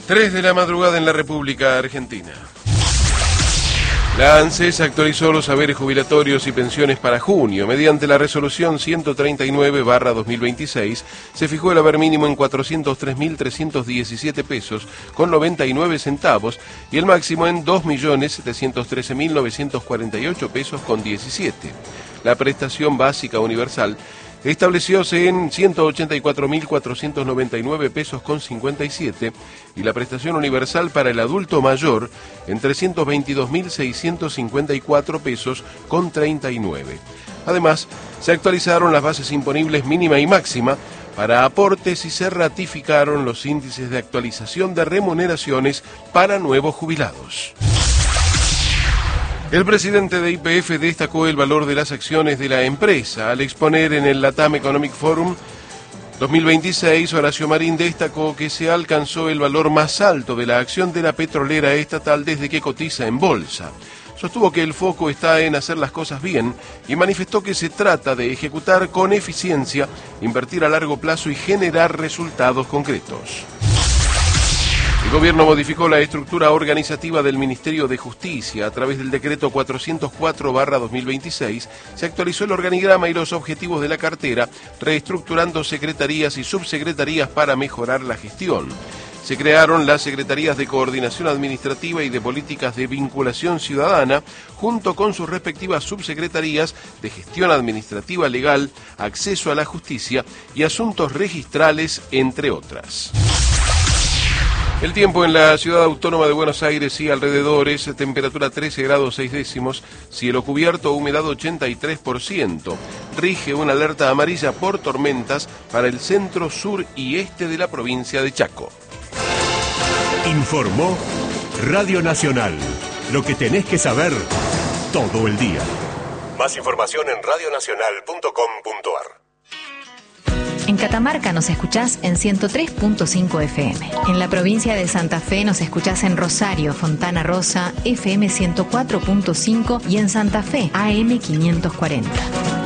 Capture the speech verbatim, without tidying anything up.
tres de la madrugada en la República Argentina. La ANSES actualizó los haberes jubilatorios y pensiones para junio. Mediante la resolución ciento treinta y nueve barra dos mil veintiséis, se fijó el haber mínimo en cuatrocientos tres mil trescientos diecisiete pesos con noventa y nueve centavos y el máximo en dos millones setecientos trece mil novecientos cuarenta y ocho pesos con diecisiete. La prestación básica universal establecióse en ciento ochenta y cuatro mil cuatrocientos noventa y nueve pesos con cincuenta y siete y la prestación universal para el adulto mayor en trescientos veintidós mil seiscientos cincuenta y cuatro pesos con treinta y nueve. Además, se actualizaron las bases imponibles mínima y máxima para aportes y se ratificaron los índices de actualización de remuneraciones para nuevos jubilados. El presidente de Y P F destacó el valor de las acciones de la empresa. Al exponer en el LATAM Economic Forum dos mil veintiséis, Horacio Marín destacó que se alcanzó el valor más alto de la acción de la petrolera estatal desde que cotiza en bolsa. Sostuvo que el foco está en hacer las cosas bien y manifestó que se trata de ejecutar con eficiencia, invertir a largo plazo y generar resultados concretos. El gobierno modificó la estructura organizativa del Ministerio de Justicia. A través del decreto cuatrocientos cuatro barra dos mil veintiséis se actualizó el organigrama y los objetivos de la cartera, reestructurando secretarías y subsecretarías para mejorar la gestión. Se crearon las Secretarías de Coordinación Administrativa y de Políticas de Vinculación Ciudadana, junto con sus respectivas subsecretarías de Gestión Administrativa Legal, Acceso a la Justicia y Asuntos Registrales, entre otras. El tiempo en la ciudad autónoma de Buenos Aires y alrededores, temperatura trece grados seis décimos, cielo cubierto, humedad ochenta y tres por ciento. Rige una alerta amarilla por tormentas para el centro, sur y este de la provincia de Chaco. Informó Radio Nacional. Lo que tenés que saber todo el día. Más información en radio nacional punto com punto ar. En Catamarca nos escuchás en ciento tres punto cinco F M. En la provincia de Santa Fe nos escuchás en Rosario, Fontana Rosa, F M ciento cuatro punto cinco y en Santa Fe, A M quinientos cuarenta.